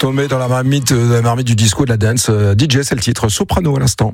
tombez dans la marmite du disco, de la dance. DJ, c'est le titre. Soprano à l'instant.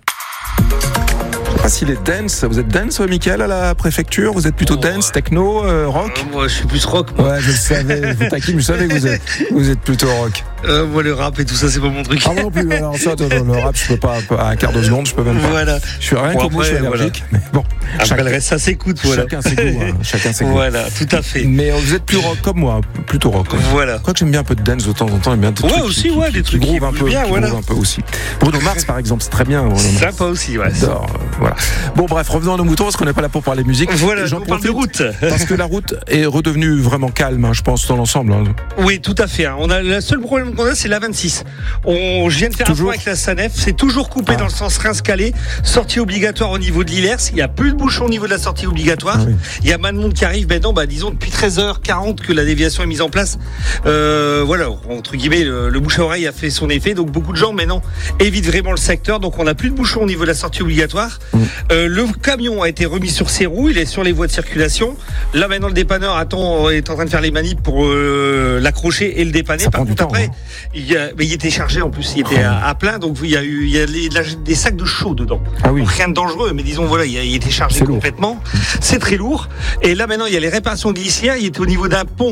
Je sais pas s'il est dance. Vous êtes dance, Mickaël, à la préfecture? Vous êtes plutôt dance, techno, rock? Moi, je suis plus rock. Moi. Ouais, je le savais. Vous taquine, je savais que vous êtes plutôt rock. Moi, le rap et tout ça, c'est pas mon truc. Ah non plus. Alors ça, le rap, je peux pas. À un quart de seconde, je peux même pas. Voilà. Je suis rien comme moi, je suis allergique. Voilà. Mais bon. Après, le reste, ça s'écoute. Voilà. Chacun ses goûts. Chacun ses goûts. Voilà, tout à fait. Mais vous êtes plus rock comme moi, plutôt rock. Voilà. Quoi que j'aime bien un peu de dance de temps en temps, j'aime bien des trucs. Aussi, des trucs qui groove un peu, bien, voilà. Un peu aussi. Bruno Mars, par exemple, c'est très bien. Sympa aussi, ouais. J'adore, voilà. Bon, bref, revenons à nos moutons parce qu'on n'est pas là pour parler musique. Voilà, on parle de route. Parce que la route est redevenue vraiment calme, je pense, dans l'ensemble. Oui, tout à fait. On a le seul problème qu'on a, c'est la 26. Je viens de faire un point avec la SANEF. C'est toujours coupé dans le sens Reims-Calais. Sortie obligatoire au niveau de l'Illers. Il n'y a plus de bouchons au niveau de la sortie obligatoire. Oui. Il y a mal de monde qui arrive. Disons depuis 13h40 que la déviation est mise en place. Voilà, entre guillemets, le bouche à oreille a fait son effet. Donc beaucoup de gens maintenant évitent vraiment le secteur. Donc on n'a plus de bouchons au niveau de la sortie obligatoire. Le camion a été remis sur ses roues. Il est sur les voies de circulation. Là maintenant le dépanneur est en train de faire les manips pour l'accrocher et le dépanner. Ça Par contre après, hein. il était chargé en plus. Il était à plein. Donc il y a des sacs de chaux dedans. Ah oui. Donc, rien de dangereux, mais disons voilà, il était chargé complètement. C'est très lourd. Et là maintenant il y a les réparations glissières. Il était au niveau d'un pont.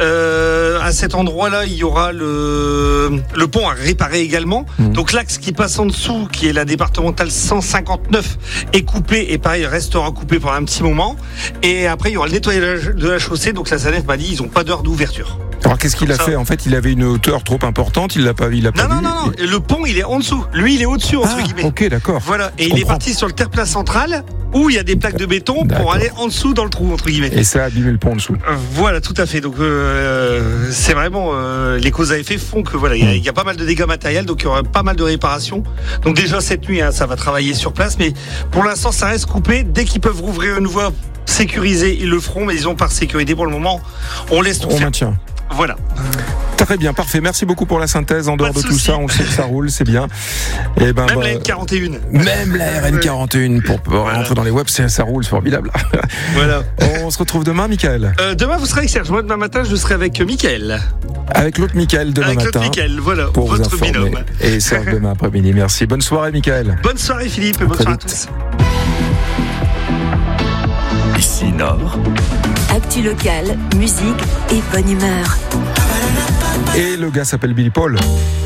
À cet endroit-là, il y aura le pont à réparer également. Donc l'axe qui passe en dessous, qui est la départementale 159, est coupé et pareil restera coupé pendant un petit moment. Et après il y aura le nettoyage de la chaussée. Donc la SANEF m'a dit ils n'ont pas d'heure d'ouverture. Alors qu'est-ce qu'il a fait? En fait, il avait une hauteur trop importante, il l'a pas vu. Non. Le pont, il est en dessous. Lui, il est au-dessus, entre guillemets. Ok, d'accord. Voilà. Et il est parti sur le terre-plein central, où il y a des plaques de béton pour aller en dessous dans le trou, entre guillemets. Et ça a abîmé le pont en dessous. Voilà, tout à fait. Donc, c'est vraiment les causes à effet font que voilà, il y a pas mal de dégâts matériels, donc il y aura pas mal de réparations. Donc déjà cette nuit, ça va travailler sur place, mais pour l'instant, ça reste coupé. Dès qu'ils peuvent rouvrir une voie sécurisée, ils le feront, mais ils ont par sécurité pour le moment, on laisse tout faire. On maintient. Voilà. Très bien, parfait. Merci beaucoup pour la synthèse. En dehors de tout ça, on sait que ça roule, c'est bien. Et même la RN41. Même la RN41 pour rentrer dans les webs, ça roule, c'est formidable. Voilà. On se retrouve demain, Mickaël. Demain, vous serez avec Serge. Moi, demain matin, je serai avec Mickaël. Avec l'autre Mickaël demain matin. Avec l'autre Mickaël, voilà. Pour votre vous informer. binôme. Et Serge demain après-midi. Merci. Bonne soirée, Mickaël. Bonne soirée, Philippe. Bonne soirée à tous. Ici Nord. Actu locale, musique et bonne humeur. Et le gars s'appelle Billy Paul.